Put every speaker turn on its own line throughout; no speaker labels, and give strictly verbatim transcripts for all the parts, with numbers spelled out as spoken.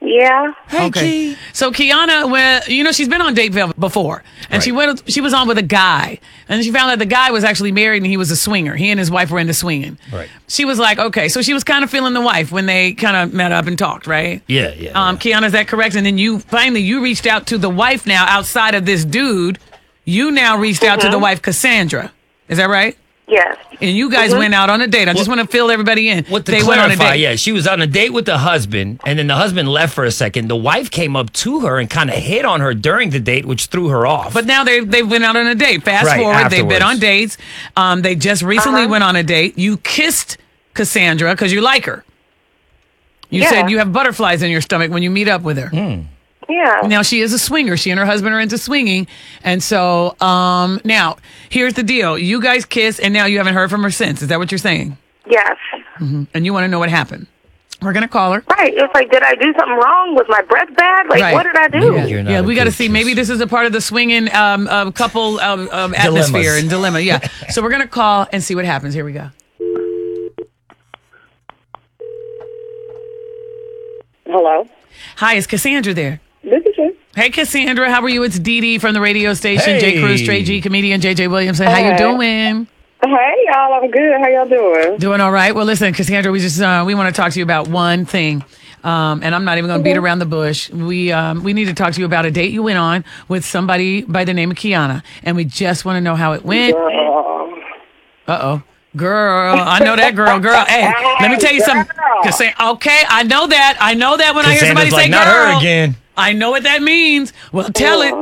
Yeah.
Hey,
Okay.
Key.
So Kiana, when you know she's been on Dateville before, and
Right.
she went. She was on with a guy, and she found out the guy was actually married and he was a swinger. He and his wife were into swinging.
Right.
She was like, okay, so she was kind of feeling the wife when they kind of met up and talked, right?
Yeah, yeah.
Um,
yeah.
Kiana, is that correct? And then you finally you reached out to the wife now outside of this dude. You now reached out to the wife, Cassandra. Is that right?
Yes.
And you guys went out on a date. I just want to fill everybody in.
What to
they went on a
clarify,
date.
yeah, she was on a date with the husband, and then the husband left for a second. The wife came up to her and kind of hit on her during the date, which threw her off.
But now they they went out on a date. Fast
Right,
forward, they've been
afterwards.
on dates. Um, they just recently
Uh-huh.
went on a date. You kissed Cassandra because you like her. You
Yeah.
said you have butterflies in your stomach when you meet up with her.
Yeah.
Now she is a swinger. She and her husband are into swinging, and so um, now here's the deal: you guys kiss, and now you haven't heard from her since. Is that what you're saying?
Yes.
And you want to know what happened? We're gonna call her.
Right. It's like, did I do something wrong? Was my breath bad? Like,
Right.
what did I do?
Yeah,
You're not
yeah
a
we got to
good
see. Maybe
kiss.
this is a part of the swinging um, uh, couple um, um, atmosphere
Dilemmas.
and dilemma. Yeah. So we're gonna call and see what happens. Here we go.
Hello.
Hi, is Cassandra there?
This is you.
Hey, Cassandra, how are you? It's Dee Dee from the radio station. J.
Hey.
Cruz, Straight G, comedian J J Williamson. How you
Hey.
doing?
Hey, y'all. I'm good. How y'all doing?
Doing all right. Well, listen, Cassandra, we just uh, we want to talk to you about one thing. Um, and I'm not even going to beat around the bush. We um, we need to talk to you about a date you went on with somebody by the name of Kiana, and we just want to know how it went.
Girl.
Uh oh. Girl, I know that girl. Girl, hey, let me tell you something. Cassandra, okay, I know that. I know that when I hear somebody
Cassandra's
say
like,
girl.
not her again.
I know what that means. Well, tell it.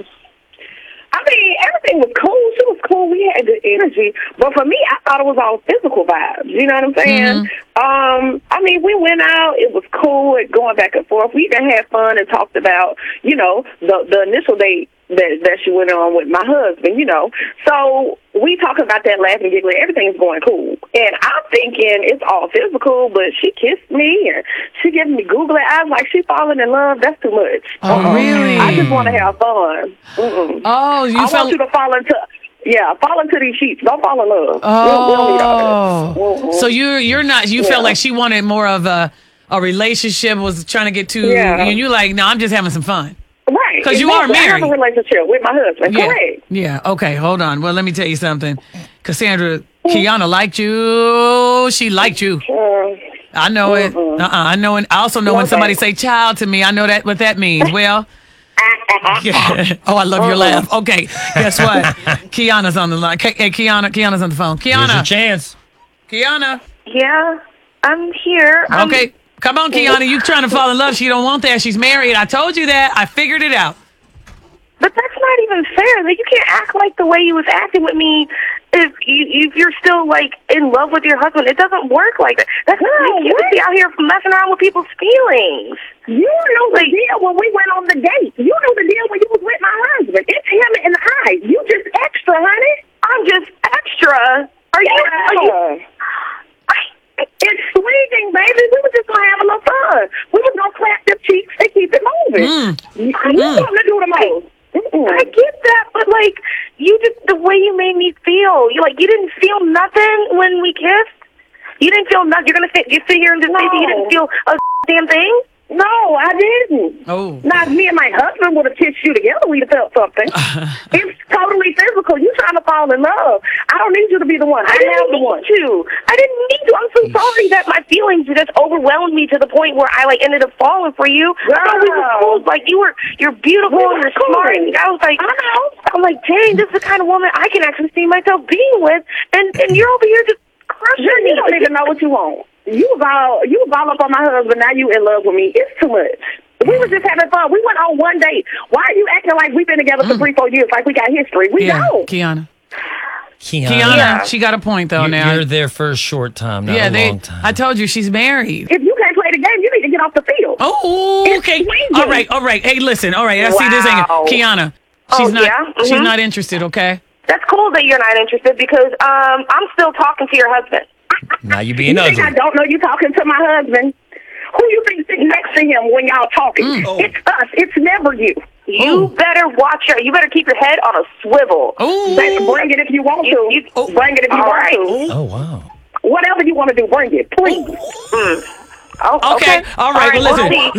I mean, everything was cool. She was cool. We had good energy. But for me, I thought it was all physical vibes. You know what I'm saying? Um, I mean, we went out. It was cool going back and forth. We even had fun and talked about, you know, the the initial date that, that she went on with my husband, you know. So we talking about that, laughing, giggling. Everything's going cool. And I'm thinking it's all physical, but she kissed me and she giving me googly eyes like she falling in love. That's too much.
Oh, really?
I just want to have fun. Mm-mm.
Oh, you
I
felt.
want you to fall into, yeah, fall into these sheets. Don't fall in love. We don't- we don't need all that.
Oh,
Mhm.
so you you're not. You
Yeah.
felt like she wanted more of a a relationship. Was trying to get to.
Yeah.
And you like, no, I'm just having some fun.
Right.
'Cause you are
exactly. I have
married.
a relationship with my husband.
Yeah.
Correct.
Yeah. Okay. Hold on. Well, let me tell you something. Cassandra, Kiana liked you. She liked you.
Uh,
I know it. Uh. uh I know it. I also know when
Okay.
somebody say "child" to me. I know that what that means. Well. Oh, I love your laugh. Okay, guess what? Kiana's on the line. K- Hey, Kiana, Kiana's on the phone.
Here's your
Kiana,
chance.
Kiana.
Yeah. I'm here. I'm,
Okay, come on, Kiana. You trying to fall in love? She don't want that. She's married. I told you that. I figured it out.
But that's not even fair. Like, you can't act like the way you was acting with me if you if you're still like in love with your husband. It doesn't work like that. That's
No,
you can't
what?
be out here messing around with people's feelings.
You know the deal when we went on the date. You know the deal when you was with my husband. It's him in the eyes. You just extra, honey.
I'm just extra. Are you? Are you?
Yeah. It's swinging, baby. We were just gonna have a little fun. We was gonna clap them cheeks and keep it moving. You
Mm.
want to do the most. Mm-mm.
I get that, but like you just the way you made me feel. You like you didn't feel nothing when we kissed. You didn't feel nothing. You're gonna sit, you sit here and just say that you didn't feel a damn thing.
No, I didn't.
Oh.
Not me and my husband would have kissed you together. We'd have felt something. It's totally physical. You trying to fall in love. I don't need you to be the one. I,
I
am
didn't
the
need
one.
to. I didn't need to. I'm so sorry that my feelings just overwhelmed me to the point where I like ended up falling for you. I thought we were
Wow.
cool. Like you were, you're beautiful.
We were
You're
cool.
smart. And I was like,
I know.
I'm like, dang, this is the kind of woman I can actually see myself being with. And and you're over here just crushing
You,
me.
you don't even know what you want. You was all you was all up on my husband. Now you in love with me. It's too much. We was just having fun. We went on one date. Why are you acting like we've been together for three, four years, like we got history? We
Yeah,
don't.
Kiana.
Kiana,
Kiana,
Yeah.
she got a point though.
you're,
now,
you're there for a short time, not
yeah,
a
they.
long time.
I told you she's married.
If you can't play the game, you need to get off the field.
Oh,
It's
okay.
swinging.
All right, all right. Hey, listen. All right, I see this thing.
Wow.
Kiana,
Oh,
she's not.
yeah?
She's
Mhm.
not interested. Okay.
That's cool that you're not interested because um I'm still talking to your husband.
now you being
You think
ugly.
I don't know you talking to my husband? Who you think sitting next to him when y'all talking?
Mm.
It's us. It's never you.
You
Ooh.
better watch your. You better keep your head on a swivel.
Oh.
Let's bring it if you want to.
You- you-
Oh, bring it if you
All
want
right.
to.
Oh wow.
Whatever you want to do, bring it, please.
Oh,
Okay. All right. Well,
we'll
listen.
see.